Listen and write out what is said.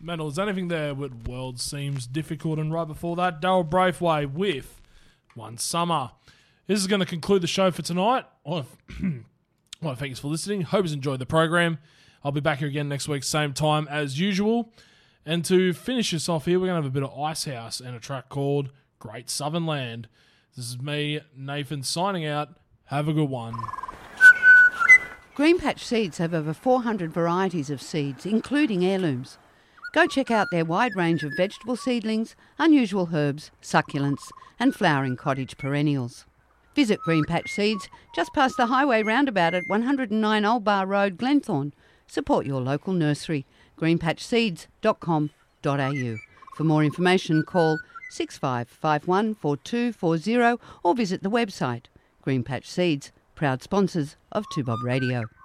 Mental, is anything there with World Seems Difficult? And right before that, Daryl Braithwaite with One Summer. This is going to conclude the show for tonight. I want to thank you for listening. Hope you enjoyed the program. I'll be back here again next week, same time as usual. And to finish us off here, we're going to have a bit of Icehouse and a track called Great Southern Land. This is me, Nathan, signing out. Have a good one. Green Patch Seeds have over 400 varieties of seeds, including heirlooms. Go check out their wide range of vegetable seedlings, unusual herbs, succulents, and flowering cottage perennials. Visit Green Patch Seeds just past the highway roundabout at 109 Old Bar Road, Glenthorne. Support your local nursery, greenpatchseeds.com.au. For more information, call 6551 4240 or visit the website. Green Patch Seeds, proud sponsors of 2Bob Radio.